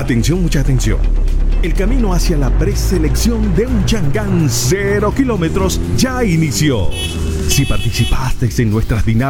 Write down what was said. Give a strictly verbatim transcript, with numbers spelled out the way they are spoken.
Atención, mucha atención. El camino hacia la preselección de un Chang'an cero kilómetros ya inició. Si participaste en nuestras dinámicas